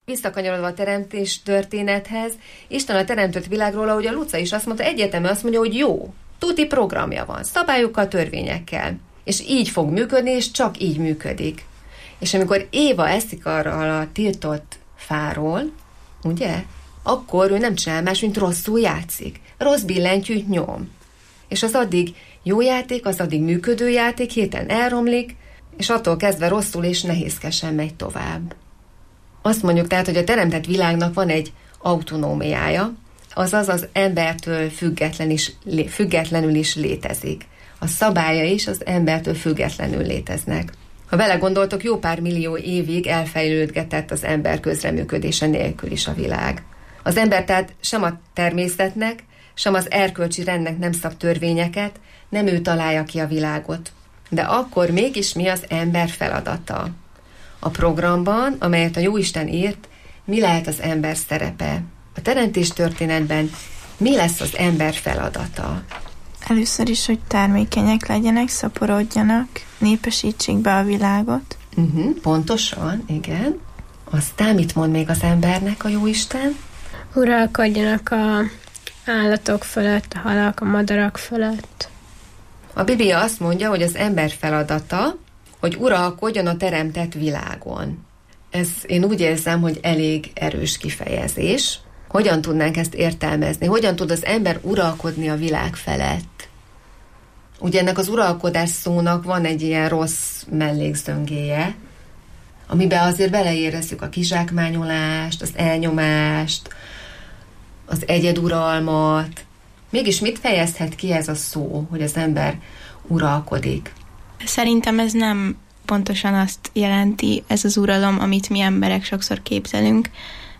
visszakanyarodva a teremtés történethez, Isten a teremtett világról, ahogy a Luca is azt mondta, egyértelműen azt mondja, hogy jó, tuti programja van, szabályokkal, törvényekkel. És így fog működni, és csak így működik. És amikor Éva eszik arra a tiltott fáról, ugye, akkor ő nem csinál más, mint rosszul játszik. Rossz billentyűt nyom. És az addig jó játék, az addig működő játék, hirtelen elromlik, és attól kezdve rosszul és nehézkesen megy tovább. Azt mondjuk tehát, hogy a teremtett világnak van egy autonómiája, azaz az embertől függetlenül is létezik. A szabálya is az embertől függetlenül léteznek. Ha belegondoltok, jó pár millió évig elfejlődgetett az ember közreműködése nélkül is a világ. Az ember tehát sem a természetnek, sem az erkölcsi rendnek nem szab törvényeket, nem ő találja ki a világot. De akkor mégis mi az ember feladata? A programban, amelyet a Jóisten írt, mi lehet az ember szerepe? A teremtés történetben mi lesz az ember feladata? Először is, hogy termékenyek legyenek, szaporodjanak, népesítsék be a világot. Pontosan, igen. Aztán mit mond még az embernek a Jóisten? Uralkodjanak a állatok fölött, a halak, a madarak fölött. A Biblia azt mondja, hogy az ember feladata, hogy uralkodjon a teremtett világon. Ez én úgy érzem, hogy elég erős kifejezés. Hogyan tudnánk ezt értelmezni? Hogyan tud az ember uralkodni a világ felett? Ugye ennek az uralkodás szónak van egy ilyen rossz mellékzöngéje, amiben azért beleérezzük a kizsákmányolást, az elnyomást, az egyeduralmat. Mégis mit fejezhet ki ez a szó, hogy az ember uralkodik? Szerintem ez nem pontosan azt jelenti, ez az uralom, amit mi emberek sokszor képzelünk,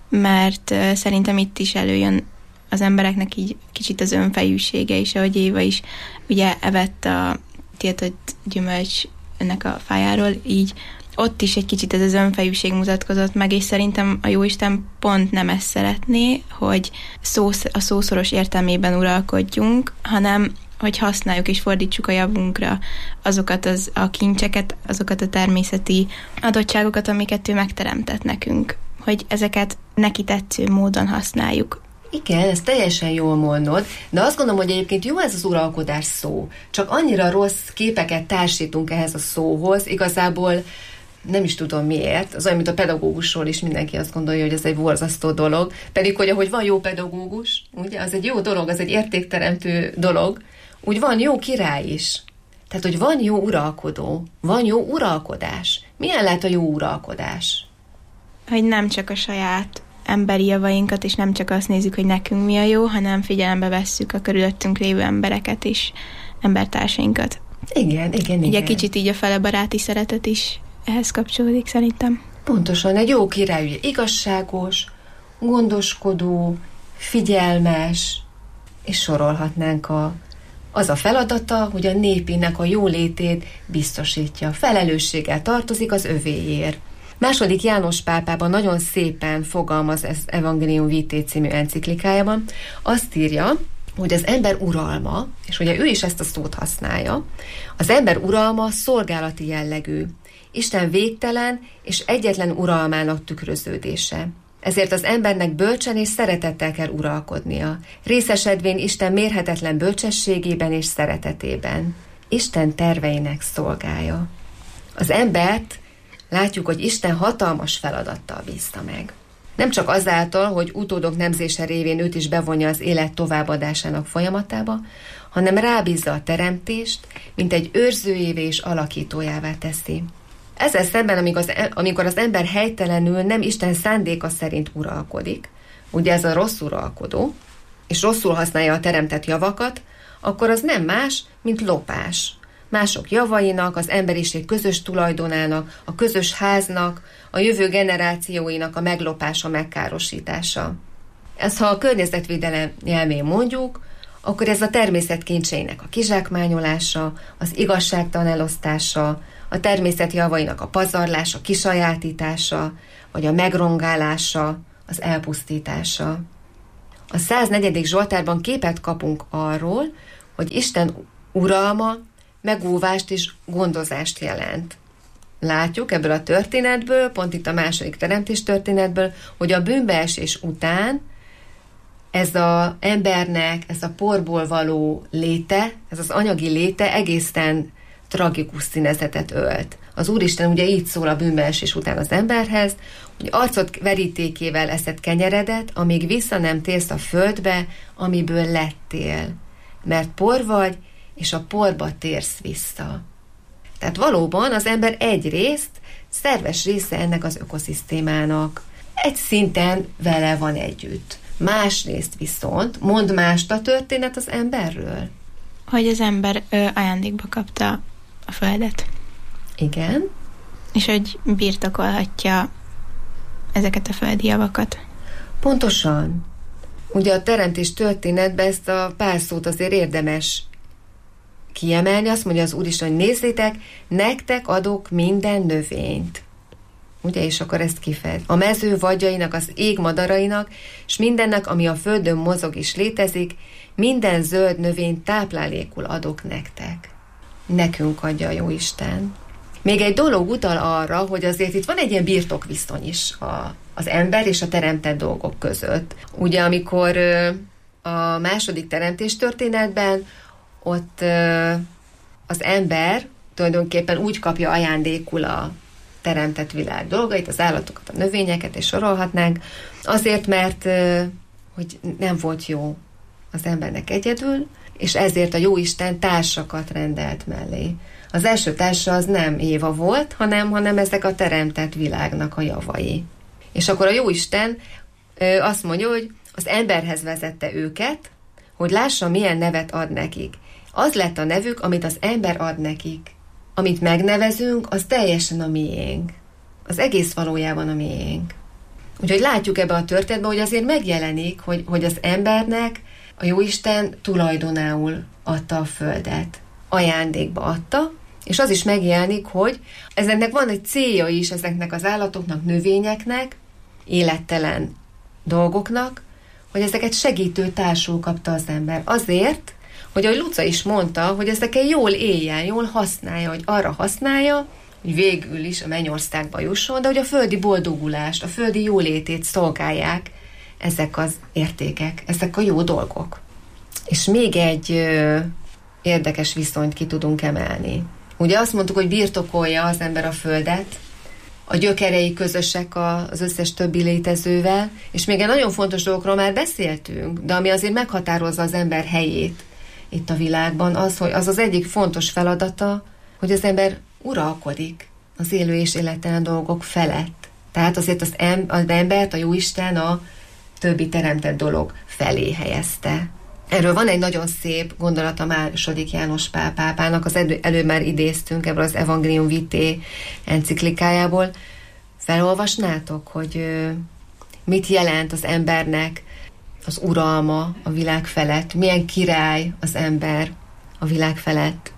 mert szerintem itt is előjön az embereknek így kicsit az önfejűsége is, ahogy Éva is ugye evett a tiltott gyümölcs ennek a fájáról, így ott is egy kicsit ez az önfejűség mutatkozott meg, és szerintem a Jóisten pont nem ezt szeretné, hogy a szószoros értelmében uralkodjunk, hanem hogy használjuk és fordítsuk a javunkra azokat a kincseket, azokat a természeti adottságokat, amiket ő megteremtett nekünk, hogy ezeket neki tetsző módon használjuk. Igen, ezt teljesen jól mondod, de azt gondolom, hogy egyébként jó ez az uralkodás szó. Csak annyira rossz képeket társítunk ehhez a szóhoz, igazából nem is tudom miért, az olyan, mint a pedagógusról is mindenki azt gondolja, hogy ez egy borzasztó dolog, pedig hogy ahogy van jó pedagógus, ugye, az egy jó dolog, az egy értékteremtő dolog, úgy van jó király is. Tehát, hogy van jó uralkodó, van jó uralkodás. Milyen lehet a jó uralkodás? Hogy nem csak a saját emberi javainkat, és nem csak azt nézzük, hogy nekünk mi a jó, hanem figyelembe vesszük a körülöttünk lévő embereket és embertársainkat. Igen. Ugye kicsit így a felebaráti szeretet is ehhez kapcsolódik szerintem. Pontosan, egy jó király, ugye igazságos, gondoskodó, figyelmes, és sorolhatnánk az a feladata, hogy a népének a jólétét biztosítja. Felelősséggel tartozik az övéért. II. János pápában nagyon szépen fogalmaz ez Evangelium Vitae című enciklikájában. Azt írja, hogy az ember uralma, és ugye ő is ezt a szót használja, az ember uralma szolgálati jellegű, Isten végtelen és egyetlen uralmának tükröződése. Ezért az embernek bölcsen és szeretettel kell uralkodnia, részesedvén Isten mérhetetlen bölcsességében és szeretetében. Isten terveinek szolgálja. Az embert látjuk, hogy Isten hatalmas feladattal bízta meg. Nem csak azáltal, hogy utódok nemzése révén őt is bevonja az élet továbbadásának folyamatába, hanem rábízza a teremtést, mint egy őrzőjévé és alakítójává teszi. Ezzel szemben, amikor az ember helytelenül nem Isten szándéka szerint uralkodik, ugye ez a rossz uralkodó, és rosszul használja a teremtett javakat, akkor az nem más, mint lopás. Mások javainak, az emberiség közös tulajdonának, a közös háznak, a jövő generációinak a meglopása, megkárosítása. Ezt, ha a környezetvédelem nyelvén mondjuk, akkor ez a természet kincseinek a kizsákmányolása, az igazságtalan elosztása, a természet javainak a pazarlása, kisajátítása, vagy a megrongálása, az elpusztítása. A 104. Zsoltárban képet kapunk arról, hogy Isten uralma megóvást és gondozást jelent. látjuk ebből a történetből, pont itt a második teremtés történetből, hogy a bűnbeesés után ez az embernek, ez a porból való léte, ez az anyagi léte egészen tragikus színezetet ölt. Az Úristen ugye így szól a bűnbeesés után az emberhez, hogy arcod verítékével eszed kenyeredet, amíg vissza nem térsz a földbe, amiből lettél. Mert por vagy, és a porba térsz vissza. Tehát valóban az ember egyrészt szerves része ennek az ökoszisztémának. Egy szinten vele van együtt. Másrészt viszont, mond mást a történet az emberről? Hogy az ember ajándékba kapta a földet. Igen. És hogy birtokolhatja ezeket a földi javakat. Pontosan. Ugye a teremtés történetben ezt a pár szót azért érdemes kiemelni. Azt mondja az Úristen, hogy nézzétek, nektek adok minden növényt. Ugye, és akkor ezt kifejez. A mező vadjainak, az ég madarainak, és mindennek, ami a földön mozog és létezik, minden zöld növényt táplálékul adok nektek. Nekünk adja a Jóisten. Még egy dolog utal arra, hogy azért itt van egy ilyen birtokviszony is az ember és a teremtett dolgok között. Ugye, amikor a második teremtés történetben ott az ember tulajdonképpen úgy kapja ajándékul a teremtett világ dolgait, az állatokat, a növényeket, és sorolhatnánk, azért, mert hogy nem volt jó az embernek egyedül, és ezért a Jóisten társakat rendelt mellé. Az első társa az nem Éva volt, hanem ezek a teremtett világnak a javai. És akkor a Jóisten azt mondja, hogy az emberhez vezette őket, hogy lássa, milyen nevet ad nekik. Az lett a nevük, amit az ember ad nekik. Amit megnevezünk, az teljesen a miénk. Az egész valójában a miénk. Úgyhogy látjuk ebbe a történetben, hogy azért megjelenik, hogy az embernek a Jóisten tulajdonául adta a földet. Ajándékba adta, és az is megjelenik, hogy ezeknek van egy célja is, ezeknek az állatoknak, növényeknek, élettelen dolgoknak, hogy ezeket segítő társul kapta az ember. Azért, hogy ahogy Luca is mondta, hogy ezeken jól éljen, jól használja, hogy arra használja, hogy végül is a mennyországba jusson, de hogy a földi boldogulást, a földi jólétét szolgálják ezek az értékek, ezek a jó dolgok. És még egy érdekes viszonyt ki tudunk emelni. Ugye azt mondtuk, hogy birtokolja az ember a földet, a gyökerei közösek az összes többi létezővel, és még egy nagyon fontos dologról már beszéltünk, de ami azért meghatározza az ember helyét itt a világban, az, hogy az egyik fontos feladata, hogy az ember uralkodik az élő és életlen dolgok felett. Tehát azért az embert a Jóisten a többi teremtett dolog felé helyezte. Erről van egy nagyon szép gondolata második János Pál pápának, az előbb már idéztünk ebből az Evangelium Vitae enciklikájából. Felolvasnátok, hogy mit jelent az embernek az uralma a világ felett? Milyen király az ember a világ felett?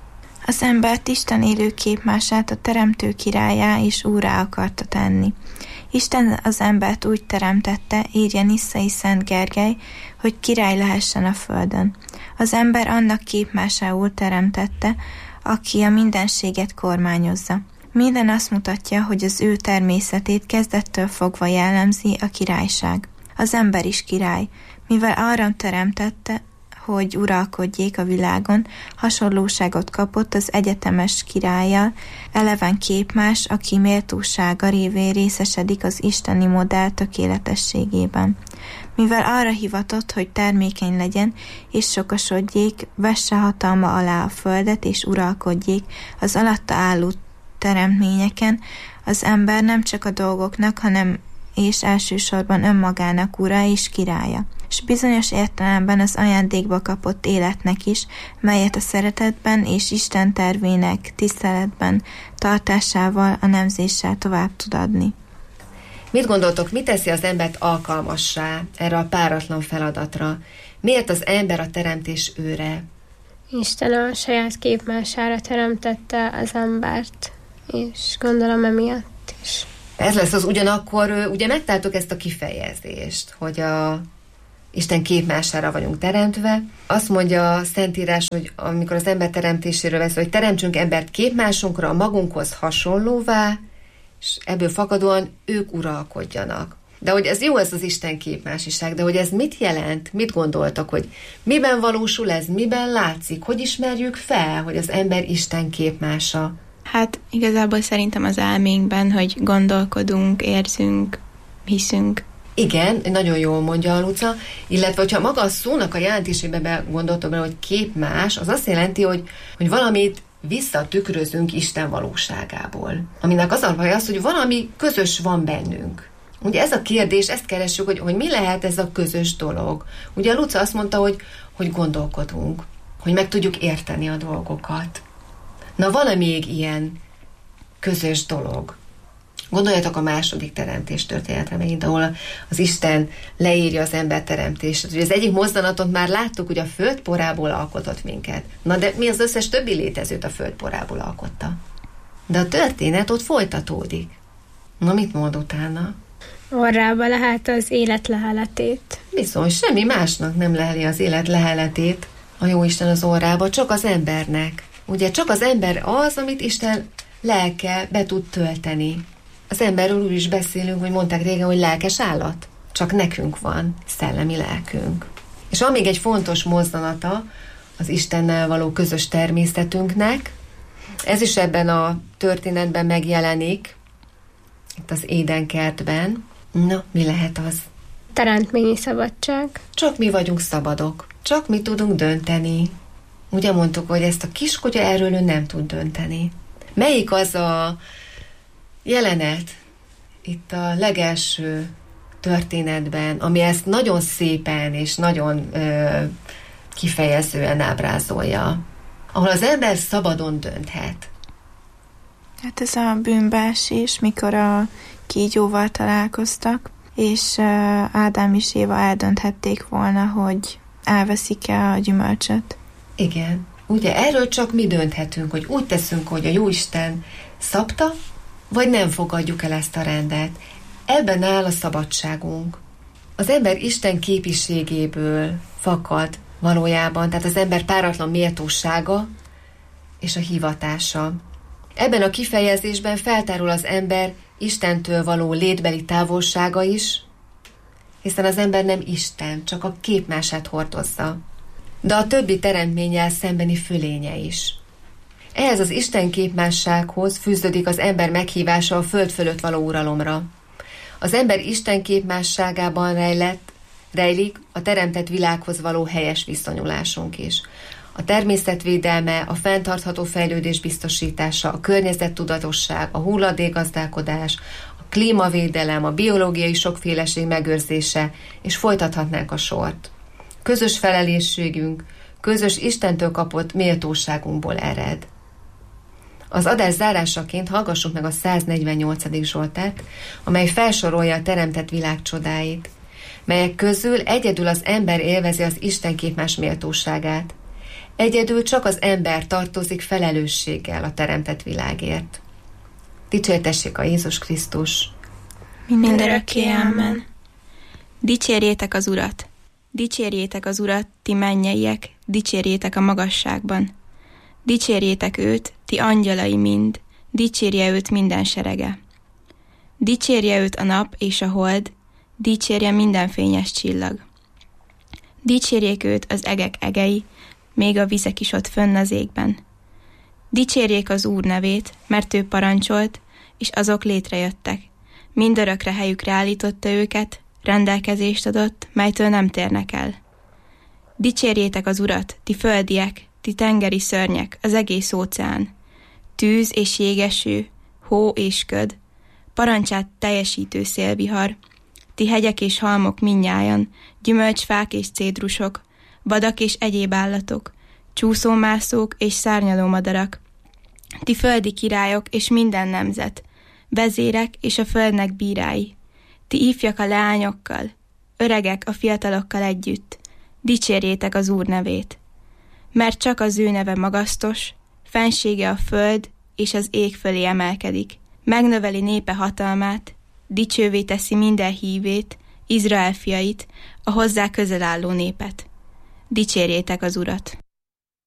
Az embert Isten élő képmását a teremtő királyá és úrrá akarta tenni. Isten az embert úgy teremtette, írja Nisszai Szent Gergely, hogy király lehessen a földön. Az ember annak képmásául teremtette, aki a mindenséget kormányozza. Minden azt mutatja, hogy az ő természetét kezdettől fogva jellemzi a királyság. Az ember is király, mivel arra teremtette, hogy uralkodjék a világon, hasonlóságot kapott az egyetemes királlyal, eleven képmás, aki méltósága révén részesedik az isteni modell tökéletességében. Mivel arra hivatott, hogy termékeny legyen, és sokasodjék, vesse hatalma alá a földet, és uralkodjék az alatta álló teremtményeken, az ember nem csak a dolgoknak, hanem és elsősorban önmagának ura és királya, és bizonyos értelemben az ajándékba kapott életnek is, melyet a szeretetben és Isten tervének tiszteletben tartásával, a nemzéssel tovább tud adni. Mit gondoltok, mi teszi az embert alkalmassá erre a páratlan feladatra? Miért az ember a teremtés őre? Isten a saját képmására teremtette az embert, és gondolom emiatt is. Ez lesz az ugyanakkor, ugye megtaláltuk ezt a kifejezést, hogy Isten képmására vagyunk teremtve. Azt mondja a Szentírás, hogy amikor az ember teremtéséről vesz, hogy teremtsünk embert képmásunkra, a magunkhoz hasonlóvá, és ebből fakadóan ők uralkodjanak. De hogy ez jó, ez az Isten képmásiság, de hogy ez mit jelent? Mit gondoltak, hogy miben valósul ez, miben látszik? Hogy ismerjük fel, hogy az ember Isten képmása? Hát igazából szerintem az elménkben, hogy gondolkodunk, érzünk, hiszünk. Igen, nagyon jól mondja a Luca, illetve hogyha maga a szónak a jelentésébe gondoltam bele, hogy képmás, az azt jelenti, hogy valamit visszatükrözünk Isten valóságából. Aminek az a baj az, hogy valami közös van bennünk. Ugye ez a kérdés, ezt keressük, hogy mi lehet ez a közös dolog. Ugye a Luca azt mondta, hogy gondolkodunk, hogy meg tudjuk érteni a dolgokat. Na, van még ilyen közös dolog. Gondoljatok a második teremtés történetre megint, ahol az Isten leírja az ember teremtését. Ugye az egyik mozdanatot már láttuk, hogy a föld porából alkotott minket. Na de mi az összes többi létezőt a föld porából alkotta? De a történet ott folytatódik. Na, mit mond utána? Orrába lehet az élet leheletét. Bizony, semmi másnak nem leheli az élet leheletét a Jóisten az orrába, csak az embernek. Ugye csak az ember az, amit Isten lelke be tud tölteni. Az emberről úgy is beszélünk, hogy mondták régen, hogy lelkes állat. Csak nekünk van szellemi lelkünk. És van még egy fontos mozzanata az Istennel való közös természetünknek. Ez is ebben a történetben megjelenik, itt az Édenkertben. Na, mi lehet az? Teremtményi szabadság. Csak mi vagyunk szabadok. Csak mi tudunk dönteni. Ugye mondtuk, hogy ezt a kiskutya erről ő nem tud dönteni. Melyik az a jelenet itt a legelső történetben, ami ezt nagyon szépen és nagyon kifejezően ábrázolja, ahol az ember szabadon dönthet? Hát ez a bűnbeesés, mikor a kígyóval találkoztak, és Ádám és Éva eldönthették volna, hogy elveszik-e a gyümölcsöt. Igen. Ugye erről csak mi dönthetünk, hogy úgy teszünk, hogy a Jóisten szabta, vagy nem fogadjuk el ezt a rendet. Ebben áll a szabadságunk. Az ember Isten képiségéből fakad valójában, tehát az ember páratlan méltósága és a hivatása. Ebben a kifejezésben feltárul az ember Istentől való létbeli távolsága is, hiszen az ember nem Isten, csak a képmását hordozza, de a többi teremtménnyel szembeni fölénye is. Ehhez az Isten képmássághoz fűződik az ember meghívása a föld fölött való uralomra. Az ember Isten képmásságában rejlik a teremtett világhoz való helyes viszonyulásunk is. A természetvédelme, a fenntartható fejlődés biztosítása, a környezettudatosság, a hulladékgazdálkodás, a klímavédelem, a biológiai sokféleség megőrzése, és folytathatnánk a sort. Közös felelősségünk, közös Istentől kapott méltóságunkból ered. Az adás zárásaként hallgassuk meg a 148. Zsoltárt, amely felsorolja a teremtett világ csodáit, melyek közül egyedül az ember élvezi az Isten képmás méltóságát. Egyedül csak az ember tartozik felelősséggel a teremtett világért. Dicsértessék a Jézus Krisztus! Mindörökké, ámen. Dicsérjétek az Urat! Dicsérjétek az Urat, ti mennyeiek, dicsérjétek a magasságban. Dicsérjétek őt, ti angyalai mind, dicsérje őt minden serege. Dicsérje őt a nap és a hold, dicsérje minden fényes csillag. Dicsérjék őt az egek egei, még a vizek is ott fönn az égben. Dicsérjék az Úr nevét, mert ő parancsolt, és azok létrejöttek. Mindörökre helyükre állította őket, rendelkezést adott, melytől nem térnek el. Dicsérjétek az Urat, ti földiek, ti tengeri szörnyek, az egész óceán. Tűz és jégeső, hó és köd, parancsát teljesítő szélvihar, ti hegyek és halmok mindnyájan, gyümölcsfák és cédrusok, vadak és egyéb állatok, csúszómászók és szárnyaló madarak, ti földi királyok és minden nemzet, vezérek és a földnek bírái, ti ifjak a leányokkal, öregek a fiatalokkal együtt, dicsérjétek az Úr nevét. Mert csak az ő neve magasztos, fensége a föld és az ég fölé emelkedik, megnöveli népe hatalmát, dicsővé teszi minden hívét, Izrael fiait, a hozzá közel álló népet. Dicsérjétek az Urat!